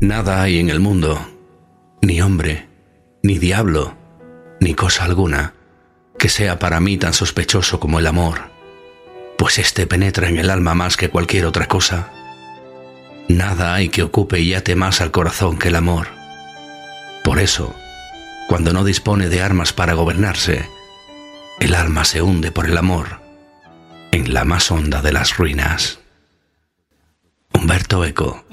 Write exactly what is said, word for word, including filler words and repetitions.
Nada hay en el mundo, ni hombre, ni diablo, ni cosa alguna, que sea para mí tan sospechoso como el amor, pues éste penetra en el alma más que cualquier otra cosa. Nada hay que ocupe y ate más al corazón que el amor. Por eso, cuando no dispone de armas para gobernarse, el alma se hunde por el amor en la más honda de las ruinas. Umberto Eco.